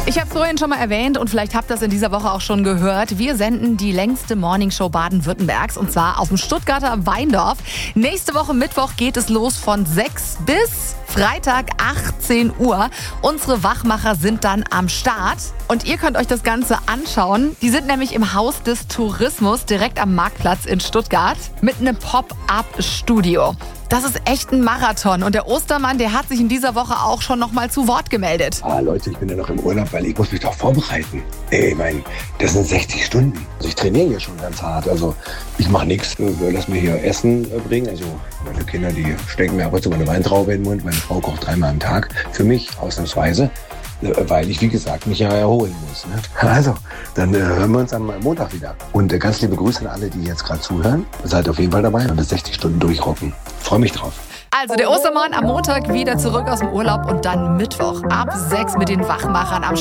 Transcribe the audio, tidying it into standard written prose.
Ich habe es vorhin schon mal erwähnt und vielleicht habt ihr das in dieser Woche auch schon gehört. Wir senden die längste Morningshow Baden-Württembergs und zwar aus dem Stuttgarter Weindorf. Nächste Woche Mittwoch geht es los von 6 bis Freitag 18 Uhr. Unsere Wachmacher sind dann am Start und ihr könnt euch das Ganze anschauen. Die sind nämlich im Haus des Tourismus direkt am Marktplatz in Stuttgart mit einem Pop-up-Studio. Das ist echt ein Marathon und der Ostermann, der hat sich in dieser Woche auch schon noch mal zu Wort gemeldet. Leute, ich bin ja noch im Urlaub, weil ich muss mich doch vorbereiten. Ich meine, das sind 60 Stunden. Also ich trainiere hier schon ganz hart. Also ich mache nichts, lass mir hier Essen bringen. Also meine Kinder, die stecken mir ab und zu mal eine Weintraube in den Mund. Meine Frau kocht 3-mal am Tag für mich, ausnahmsweise. Weil ich, wie gesagt, mich ja erholen muss. Ne? Also, dann hören wir uns am Montag wieder. Und ganz liebe Grüße an alle, die jetzt gerade zuhören. Seid auf jeden Fall dabei und das 60 Stunden durchrocken. Freue mich drauf. Also der Ostermann am Montag wieder zurück aus dem Urlaub und dann Mittwoch ab 6 mit den Wachmachern am